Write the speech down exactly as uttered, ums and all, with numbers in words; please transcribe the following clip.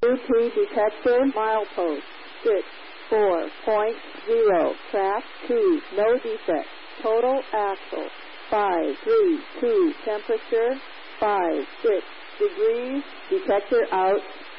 U P detector, milepost, six four point zero, track two, no defect, total axle, five three two, temperature, five six degrees, detector out.